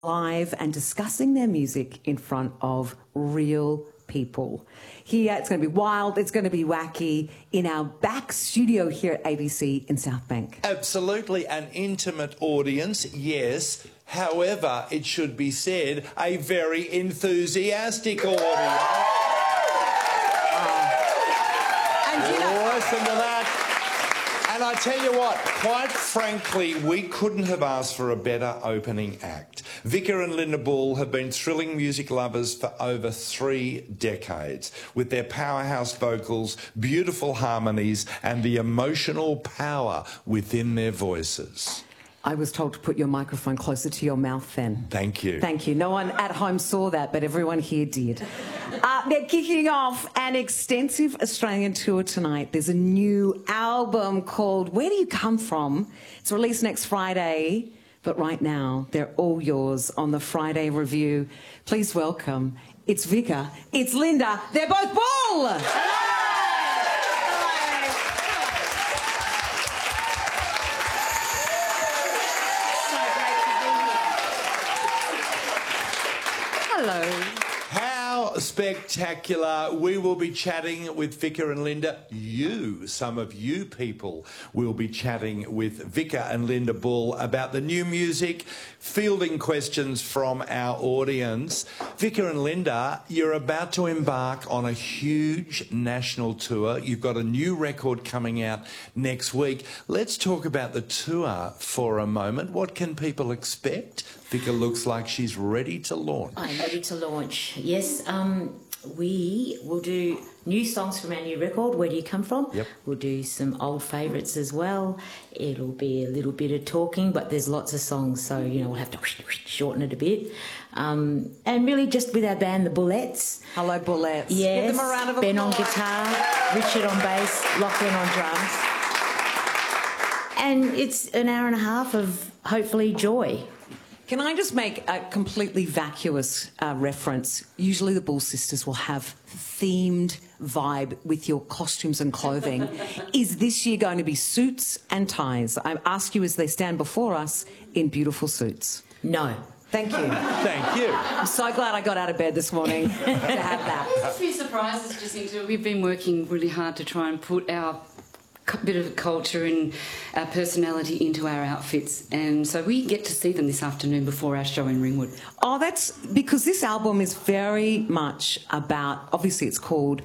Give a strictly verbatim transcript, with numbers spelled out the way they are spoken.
live and discussing their music in front of real people. Here, it's going to be wild, it's going to be wacky in our back studio here at A B C in South Bank. Absolutely, an intimate audience, yes. However, it should be said, a very enthusiastic audience. Uh, and you know, listen to that. And I tell you what, quite frankly, we couldn't have asked for a better opening act. Vicka and Linda Bull have been thrilling music lovers for over three decades, with their powerhouse vocals, beautiful harmonies, and the emotional power within their voices. I was told to put your microphone closer to your mouth then. Thank you. Thank you. No one at home saw that, but everyone here did. Uh, they're kicking off an extensive Australian tour tonight. There's a new album called Where Do You Come From? It's released next Friday, but right now they're all yours on the Friday Review. Please welcome, it's Vicka, it's Linda, they're both Bull! Hello. How spectacular. We will be chatting with Vicka and Linda. You, some of you people, will be chatting with Vicka and Linda Bull about the new music, fielding questions from our audience. Vicka and Linda, you're about to embark on a huge national tour. You've got a new record coming out next week. Let's talk about the tour for a moment. What can people expect? Vicka looks like she's ready to launch. I'm ready to launch. Yes, um, we will do new songs from our new record, Where Do You Come From? Yep. We'll do some old favourites as well. It'll be a little bit of talking, but there's lots of songs, so, you know, we'll have to shorten it a bit. Um, and really just with our band, the Bullettes. Hello, Bullettes. Yes. Give them a round of applause. Ben on guitar, Richard on bass, Lachlan on drums. And it's an hour and a half of, hopefully, joy. Can I just make a completely vacuous uh, reference? Usually the Bull sisters will have themed vibe with your costumes and clothing. Is this year going to be suits and ties? I ask you as they stand before us in beautiful suits. No. Thank you. Thank you. I'm so glad I got out of bed this morning to have that. There's a few surprises just into it. We've been working really hard to try and put our bit of culture and our personality into our outfits, and so we get to see them this afternoon before our show in Ringwood. Oh, that's because this album is very much about, obviously it's called